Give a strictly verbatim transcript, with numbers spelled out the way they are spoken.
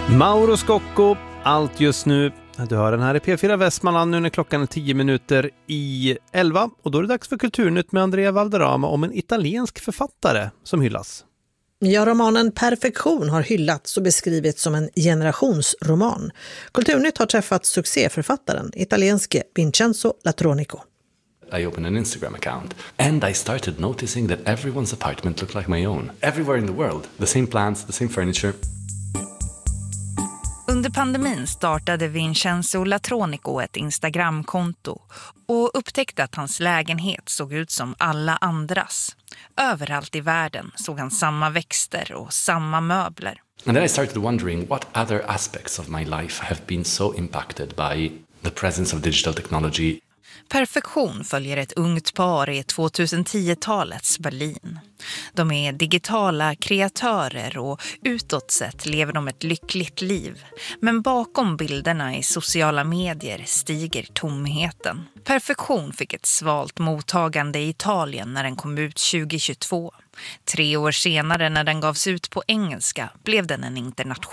Mauro Scocco, allt just nu. Du hör den här i P fyra Västmanland nu när klockan är tio minuter i elva. Och då är det dags för Kulturnytt med Andrea Valderrama om en italiensk författare som hyllas. Ja, romanen Perfektion har hyllats och beskrivits som en generationsroman. Kulturnytt har träffat succéförfattaren, italienske Vincenzo Latronico. I opened an Instagram account and I started noticing that everyone's apartment looked like my own. Everywhere in the world, the same plants, the same furniture. Under pandemin startade Vincenzo Latronico ett Instagramkonto och upptäckte att hans lägenhet såg ut som alla andras. Överallt i världen såg han samma växter och samma möbler. And then I started wondering what other aspects of my life have been so impacted by the presence of digital technology. Perfektion följer ett ungt par i tjugohundratiotalets Berlin. De är digitala kreatörer och utåt sett lever de ett lyckligt liv. Men bakom bilderna i sociala medier stiger tomheten. Perfektion fick ett svalt mottagande i Italien när den kom ut tjugohundratjugotvå. Tre år senare när den gavs ut på engelska blev den en internationell